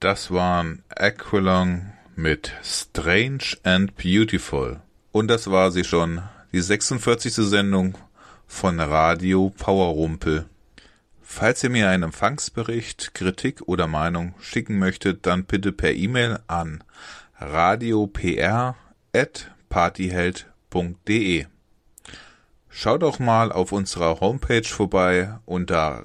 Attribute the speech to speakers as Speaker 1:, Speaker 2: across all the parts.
Speaker 1: Das waren Aqualung mit Strange and Beautiful. Und das war sie schon, die 46. Sendung von Radio Powerrumpel. Falls ihr mir einen Empfangsbericht, Kritik oder Meinung schicken möchtet, dann bitte per E-Mail an radiopr@partyheld.de. Schaut auch mal auf unserer Homepage vorbei unter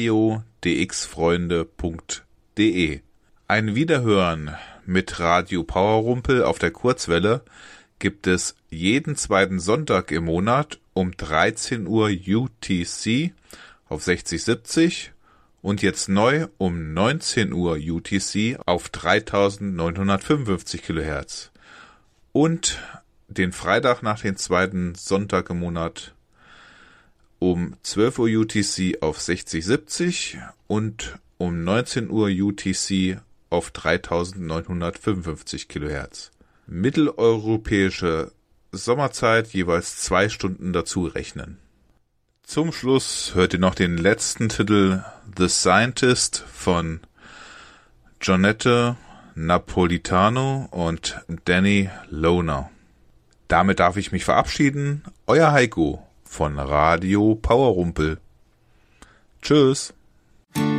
Speaker 1: radio-dxfreunde.de. Ein Wiederhören mit Radio Powerrumpel auf der Kurzwelle gibt es jeden zweiten Sonntag im Monat um 13 Uhr UTC auf 6070 und jetzt neu um 19 Uhr UTC auf 3955 kHz. Und den Freitag nach dem zweiten Sonntag im Monat um 12 Uhr UTC auf 6070 und um 19 Uhr UTC auf 3955 kHz. Mitteleuropäische Sommerzeit jeweils 2 Stunden dazu rechnen. Zum Schluss hört ihr noch den letzten Titel The Scientist von Jonette Napolitano und Danny Lohner. Damit darf ich mich verabschieden. Euer Heiko von Radio Powerrumpel. Tschüss.